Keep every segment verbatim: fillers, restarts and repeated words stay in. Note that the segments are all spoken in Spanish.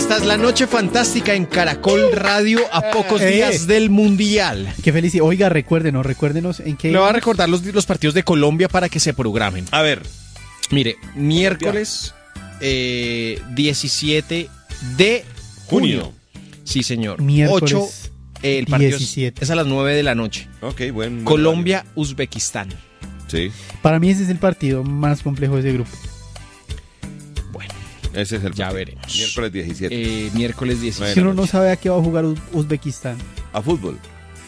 Esta es la noche fantástica en Caracol Radio a pocos Eh. días del Mundial. Qué felicidad. Oiga, recuérdenos, recuérdenos en qué. Le voy a recordar los, los partidos de Colombia para que se programen. A ver, Mire, miércoles eh, diecisiete de junio. junio. Sí, señor. Miércoles ocho, el partido es- diecisiete. es a las nueve de la noche. Ok, buen. buen Colombia, Uzbekistán. horario. Sí, Para mí ese es el partido más complejo de ese grupo. Bueno, ese es el ya partido. veremos. Miércoles diecisiete. Eh, miércoles diecisiete. Si uno no sabe a qué va a jugar Uz- Uzbekistán. A fútbol.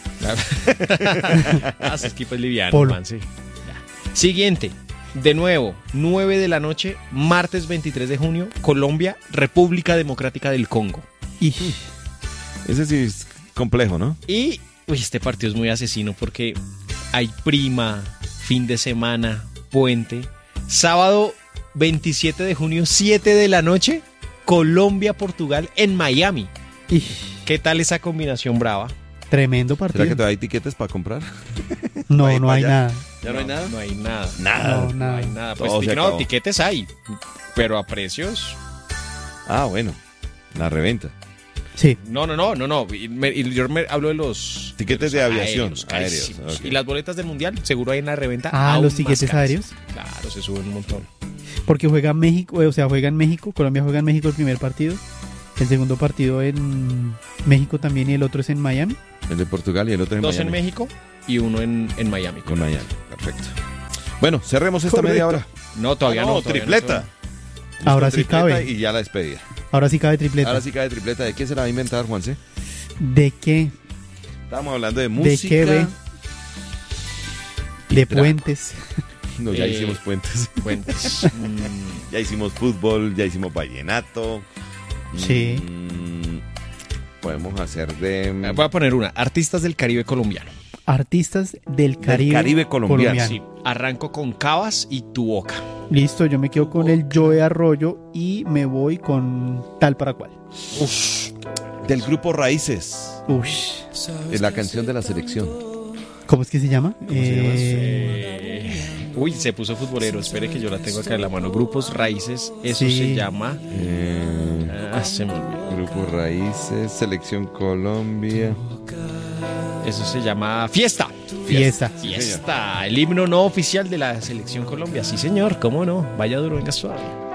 Ah, ese equipo es liviano, Polo. man, sí. Ya. Siguiente. De nuevo, nueve de la noche, martes veintitrés de junio, Colombia, República Democrática del Congo. Y Ese sí es complejo, ¿no? Y uy, este partido es muy asesino porque hay prima, fin de semana, puente. Sábado veintisiete de junio, siete de la noche, Colombia-Portugal en Miami. y ¿Qué tal esa combinación brava? tremendo ¿Será que partido. te da etiquetes para comprar? No, Ahí no para hay allá. nada. ¿Ya no, hay nada? No hay nada. Nada. No, No nada. hay nada. Pues Todo se no, acabó. tiquetes hay, pero a precios. Ah, bueno. La reventa. Sí. No, no, no, no, no. Y me- y yo me hablo de los Tiquetes de los aviación, aéreos, carísimos. aéreos, ok. Y las boletas del mundial, seguro hay en la reventa. Ah, aún los más tiquetes caras. aéreos. Claro, se suben un montón. Porque juega México, eh, o sea, juega en México. Colombia juega en México el primer partido. El segundo partido en México también y el otro es en Miami. El de Portugal y el otro en Dos Miami. en México y uno en, en Miami. En Miami. Perfecto. Bueno, cerremos esta Correcto. media hora. No, todavía Ah, no. no, todavía tripleta. no. Ahora sí Tripleta cabe. Y ya la despedida. Ahora sí cabe tripleta. Ahora sí cabe tripleta. ¿De qué se la va a inventar, Juanse? ¿De qué? Estábamos hablando de ¿De música. qué ve? y De trago. puentes. No, ya Eh, hicimos puentes. Cuentas. Mm, Ya hicimos fútbol, ya hicimos vallenato. Sí. Mm, podemos hacer de... voy a poner una. Artistas del Caribe colombiano. Artistas del Caribe, Caribe colombiano. Sí. Arranco con Cabas y Tu Boca. Listo, yo me quedo con el Joe Arroyo y me voy con tal para cual. Del grupo Raíces. Ush. Es la canción de la selección. ¿Cómo es que se llama? se llama? Eh, Uy, se puso futbolero. Espere que yo la tengo acá en la mano. Grupos Raíces. Eso Sí. se llama. Eh, Ah, se me olvidó. grupo Raíces, Selección Colombia. Eso se llama Fiesta. Fiesta. Fiesta. El himno no oficial de la Selección Colombia. Sí, señor. ¿Cómo no? Vaya duro, venga suave.